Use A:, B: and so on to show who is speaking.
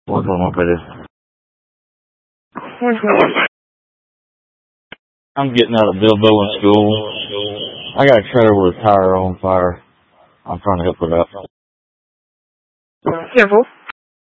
A: What's wrong with it? I'm getting out of Bilbo in school. I got a trailer with a tire on fire. I'm trying to help it out.
B: Careful.